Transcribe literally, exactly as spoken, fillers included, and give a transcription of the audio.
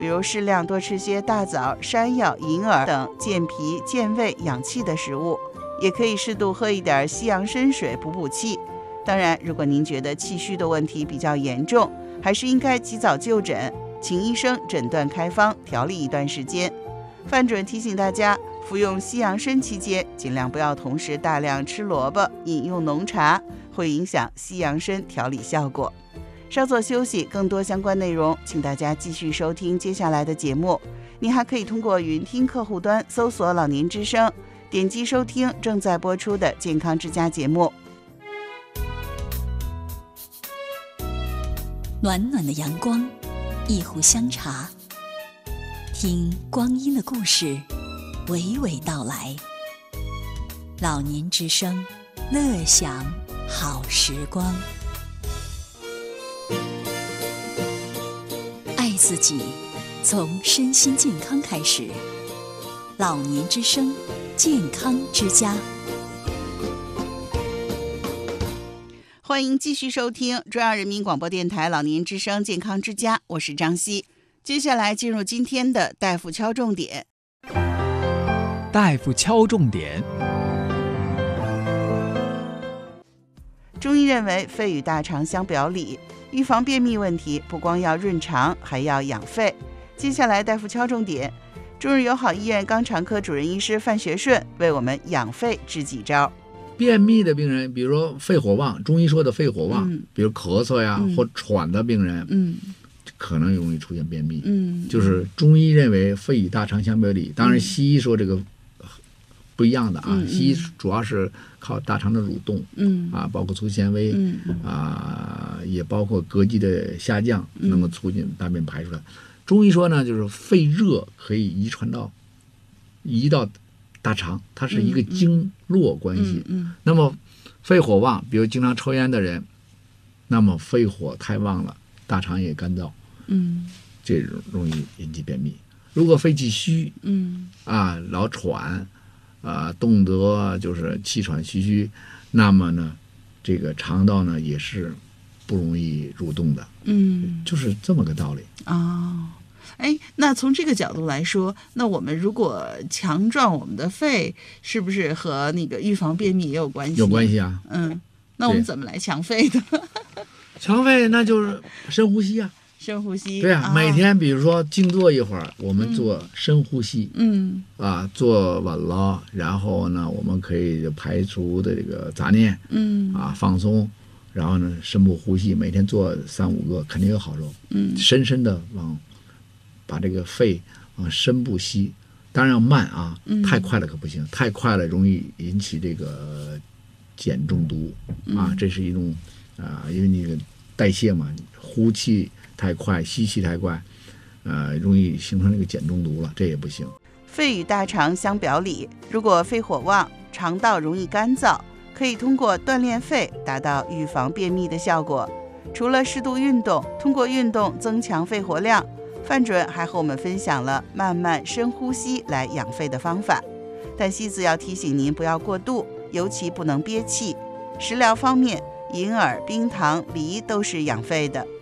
比如适量多吃些大枣、山药、银耳等健脾健胃养气的食物，也可以适度喝一点西洋参水补补气。当然，如果您觉得气虚的问题比较严重，还是应该及早就诊，请医生诊断开方调理一段时间。范准提醒大家，服用西洋参期间尽量不要同时大量吃萝卜、饮用浓茶，会影响西洋参调理效果。稍作休息，更多相关内容请大家继续收听接下来的节目。您还可以通过云听客户端搜索老年之声，点击收听正在播出的健康之家节目。 暖暖的阳光，一壶香茶，听光阴的故事娓娓道来。老年之声，乐享好时光。爱自己，从身心健康开始。老年之声，健康之家。 欢迎继续收听中央人民广播电台老年之声健康之家，我是张希。接下来进入今天的大夫敲重点。 大夫敲重点。 中医认为肺与大肠相表里，预防便秘问题不光要润肠，还要养肺。接下来大夫敲重点，中日友好医院肛肠科主任医师范学顺为我们养肺支几招。 便秘的病人，比如说肺火旺，中医说的肺火旺， 嗯、 比如咳嗽呀、嗯、或喘的病人， 嗯， 可能容易出现便秘。 嗯，就是中医认为肺与大肠相表里，当然西医说这个不一样的啊， 嗯、 西医主要是靠大肠的蠕动， 嗯啊，包括粗纤维， 嗯啊，也包括膈肌的下降， 嗯、 能够促进大便排出来。中医说呢，就是肺热可以遗传到移到大肠，它是一个经络关系。 嗯嗯嗯、 那么肺火旺，比如经常抽烟的人，那么肺火太旺了，大肠也干燥， 嗯， 这容易引起便秘。如果肺气虚， 嗯啊，老喘，啊，动得就是气喘吁吁，那么呢，这个肠道呢也是不容易蠕动的。 嗯， 就是这么个道理。 哦。哎，那从这个角度来说，那我们如果强壮我们的肺，是不是和那个预防便秘也有关系？ 有关系啊。 嗯，那我们怎么来强肺的？ 强肺那就是深呼吸啊， 深呼吸。 对啊， 啊每天比如说静坐一会儿，我们做深呼吸。 嗯啊，坐稳了，然后呢，我们可以排除的这个杂念。 嗯啊，放松，然后呢，深部呼吸，每天做三五个，肯定有好处。 嗯， 深深的往。把这个肺往深部吸，当然要慢啊， 嗯、 太快了可不行，太快了容易引起这个碱中毒、嗯、啊，这是一种啊，因为你个代谢嘛，呼气太快，吸气太快，呃，容易形成这个碱中毒了，这也不行。 肺与大肠相表里，如果肺火旺，肠道容易干燥，可以通过锻炼肺达到预防便秘的效果。除了适度运动，通过运动增强肺活量。范准还和我们分享了慢慢深呼吸来养肺的方法，但西子要提醒您不要过度，尤其不能憋气。食疗方面，银耳、冰糖、梨都是养肺的，